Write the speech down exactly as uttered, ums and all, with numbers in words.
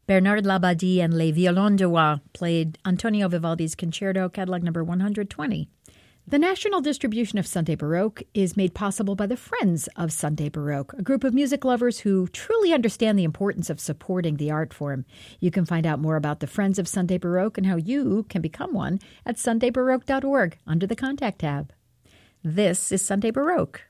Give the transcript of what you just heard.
Bernard Labadie and Les Violons de Wa played Antonio Vivaldi's Concerto, catalog number one hundred twenty. The national distribution of Sunday Baroque is made possible by the Friends of Sunday Baroque, a group of music lovers who truly understand the importance of supporting the art form. You can find out more about the Friends of Sunday Baroque and how you can become one at sunday baroque dot org under the Contact tab. This is Sunday Baroque.